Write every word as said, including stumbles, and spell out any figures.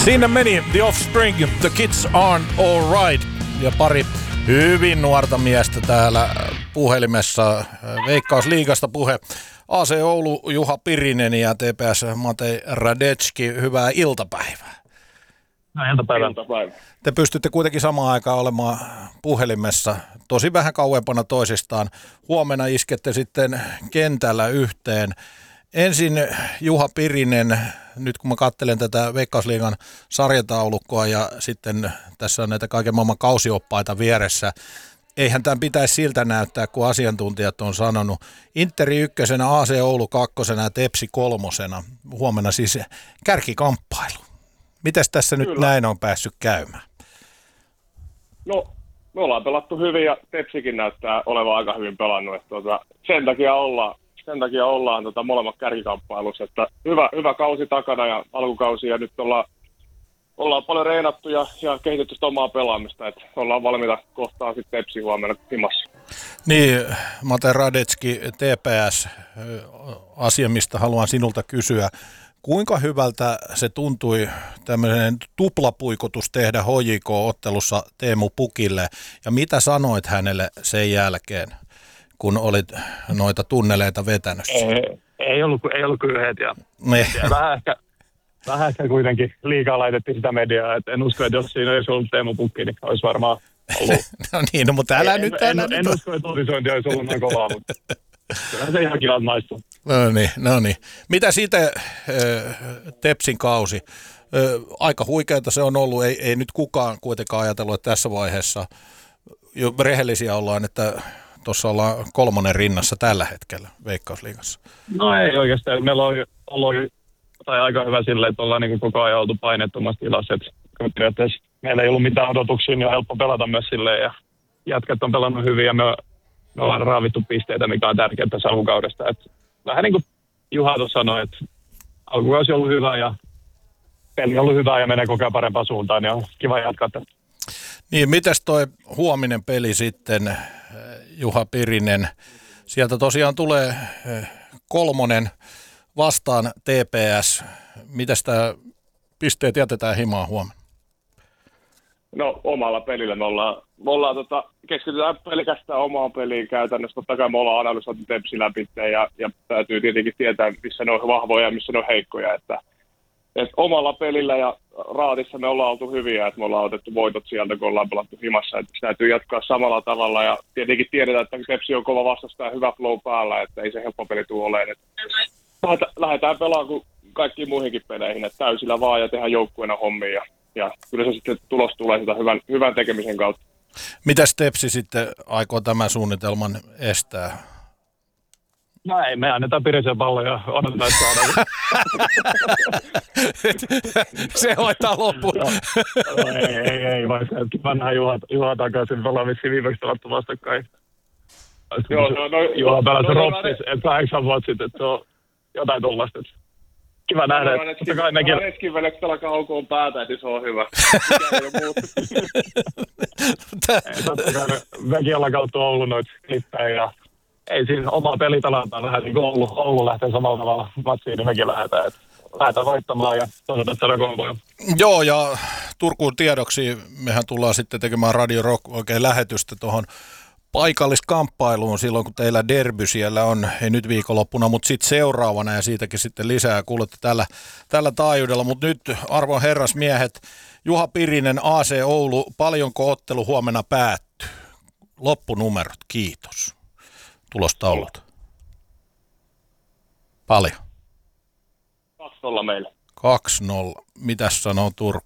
Siinä meni The Offspring, The Kids Aren't Alright ja pari hyvin nuorta miestä täällä puhelimessa. Veikkausliigasta puhe. A C Oulu Juha Pirinen ja T P S Matej Radetski. Hyvää iltapäivää. No, iltapäivää. Iltapäivä. Te pystytte kuitenkin samaan aikaan olemaan puhelimessa tosi vähän kauempana toisistaan. Huomenna iskette sitten kentällä yhteen. Ensin Juha Pirinen, nyt kun mä katselen tätä Veikkausliigan sarjataulukkoa ja sitten tässä on näitä kaiken maailman kausioppaita vieressä. Eihän tämän pitäisi siltä näyttää, kun asiantuntijat on sanonut. Interi ykkösenä, A C Oulu kakkosena ja Tepsi kolmosena. Huomenna siis kärkikamppailu. Mitäs tässä nyt Kyllä. näin on päässyt käymään? No, me ollaan pelattu hyvin ja Tepsikin näyttää olevan aika hyvin pelannut. Että tuota, sen takia ollaan, sen takia ollaan tota, molemmat kärkikamppailussa. Että hyvä, hyvä kausi takana ja alkukausi ja nyt ollaan, ollaan paljon reenattu ja, ja kehitetty sitä omaa pelaamista. Että ollaan valmiita kohtaa sitten Tepsi huomenna himassa. Niin, Matej Radetski, T P S, asia mistä haluan sinulta kysyä. Kuinka hyvältä se tuntui tämmöinen tuplapuikotus tehdä H J K-ottelussa Teemu Pukille ja mitä sanoit hänelle sen jälkeen, kun olit noita tunneleita vetänyt? Ei, ei, ollut, ei ollut kyllä heti. Ja vähän, ehkä, vähän ehkä kuitenkin liikaa laitettiin sitä mediaa, että en usko, että jos siinä olisi ollut Teemu Pukki, niin olisi varmaan ollut. No niin, no, mutta älä en, nyt. En, Älä en, nyt. en usko, että uutisointi olisi ollut näin kovaa, mutta kyllähän se ihan kivat maistuu. No niin, no niin. Mitä siitä Tepsin kausi? Ö, aika huikeata se on ollut, ei, ei nyt kukaan kuitenkaan ajatellut, että tässä vaiheessa jo rehellisiä ollaan, että tuossa ollaan kolmonen rinnassa tällä hetkellä Veikkausliigassa. No ei oikeastaan. Meillä on ollut tai aika hyvä silleen, että ollaan niin koko ajan oltu painettomassa tilassa. Että meillä ei ollut mitään odotuksia, niin on helppo pelata myös silleen. Ja jätkät on pelannut hyvin ja me, me ollaan raavittu pisteitä, mikä on tärkeää tässä alkukaudesta. Että vähän niin kuin Juha tuossa sanoi, että alkukausi on ollut hyvä ja peli on ollut hyvä ja menee koko ajan parempaan suuntaan, niin on kiva jatkaa tästä. Niin, mitäs toi huominen peli sitten, Juha Pirinen? Sieltä tosiaan tulee kolmonen vastaan T P S. Mitäs tämä pisteet jätetään himaan huomenna? No, omalla pelillä me ollaan, me ollaan tota, keskitytään pelkästään omaan peliin käytännössä. Totta kai me ollaan analysoitu Tepsi läpi ja, ja täytyy tietenkin tietää, missä ne on vahvoja ja missä ne on heikkoja. Että, että omalla pelillä ja raadissa me ollaan oltu hyviä, että me ollaan otettu voitot sieltä, kun ollaan pelattu himassa. Että täytyy jatkaa samalla tavalla ja tietenkin tiedetään, että Tepsi on kova vastustaja ja hyvä flow päällä, että ei se helppo peli tule olemaan. Että lähdetään pelaamaan kuin kaikkiin muihinkin peleihin, että täysillä vaan ja tehdään joukkueena hommia. Ja, ja kyllä se sitten tulos tulee sitä hyvän, hyvän tekemisen kautta. Mitäs Tepsi sitten aikoo tämän suunnitelman estää? No ei, me annetaan Pirisen pallo ja odotetaan, että saadaan. Se hoitaa loppuun. No, no, ei, ei, ei, vaikka vanha Juha, Juha takaisin, me ollaan vissiin viimeksi pelattu vastakkain. Joo, no, no, Juha pelasi no, no, Roppis, että kahdeksan vuotta sitten, että se on jotain tuollaista. Kiva nähdä, että totta kai mekin... Radetskin veljeksi alkaa aukoon päätä, että se on hyvä. Mikä ei ole muuta. Totta kai mekin ollaan kautta Oulu noita klippejä ja ei siinä omaa pelitalataan vähän niin kuin Oulu, Oulu lähtee samalla tavalla matsiin, niin mekin lähdetään. Että lähdetään voittamaan ja toisaalta saada kolmoja. Joo, ja Turkuun tiedoksi mehän tullaan sitten tekemään Radio Rock oikein lähetystä tuohon paikalliskamppailuun silloin, kun teillä derby siellä on, ei nyt viikonloppuna, mutta sitten seuraavana ja siitäkin sitten lisää kuulette tällä, tällä taajuudella. Mutta nyt arvon herrasmiehet, Juha Pirinen, A C Oulu, paljonko ottelu huomenna päättyy? Loppunumerot, kiitos. Tulostaulut. Paljon. kaksi nolla meille. kaksi nolla. Mitäs sanoo Turku?